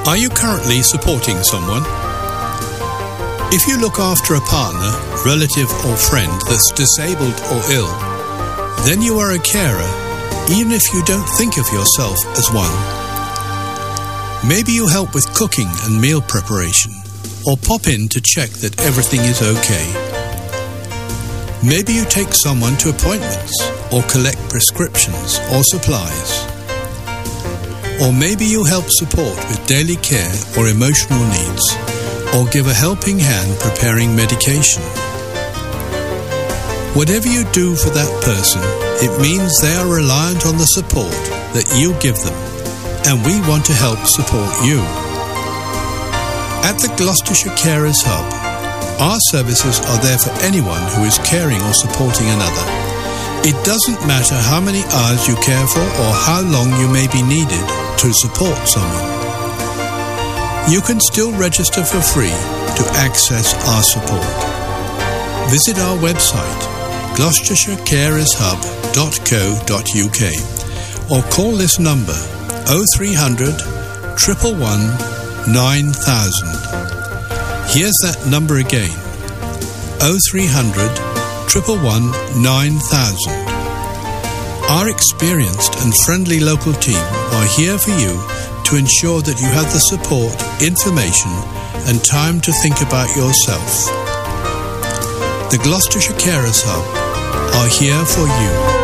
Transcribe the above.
Are you currently supporting someone? If you look after a partner, relative or friend that's disabled or ill, then you are a carer, even if you don't think of yourself as one. Maybe you help with cooking and meal preparation, or pop in to check that everything is okay. Maybe you take someone to appointments, or collect prescriptions or supplies. Or maybe you help support with daily care or emotional needs, or give a helping hand preparing medication. Whatever you do for that person, it means they are reliant on the support that you give them, and we want to help support you. At the Gloucestershire Carers Hub, our services are there for anyone who is caring or supporting another. It doesn't matter how many hours you care for or how long you may be needed to support someone. You can still register for free to access our support. Visit our website, gloucestershirecarershub.co.uk, or call this number 0300 111 9000. Here's that number again, 0300 111 9000. Our experienced and friendly local team are here for you to ensure that you have the support, information and time to think about yourself. The Gloucestershire Carers Hub are here for you.